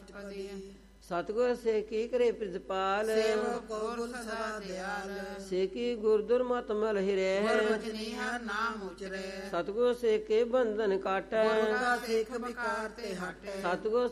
ਬਚਪਦੀ ਸਤਿਗੁਰ ਸੇ ਕੀ ਕਰੇ ਪ੍ਰਿਤਪਾਲ ਸੇਵਕ ਕੋ ਗੁਰ ਸਦਾ ਦਿਆਲ ਸੇ ਕੀ ਗੁਰਦੁਰ ਮਤ ਮਲ ਹਿਰੇ ਗੁਰ ਵਚਨੀ ਹਰ ਨਾਮ ਉਚਰੇ ਸਤਿਗੁਰ ਸੇ ਕੇ ਬੰਧਨ ਕਾਟੈ ਗੁਰ ਕਾ ਸਿੱਖ ਵਿਕਾਰ ਤੇ ਹਟੇ ਸਤਿਗੁਰ